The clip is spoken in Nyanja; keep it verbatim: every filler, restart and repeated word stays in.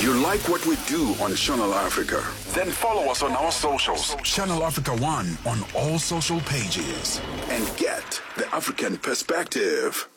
You like what we do on Channel Africa? Then follow us on our socials. Channel Africa One on all social pages. And get the African perspective.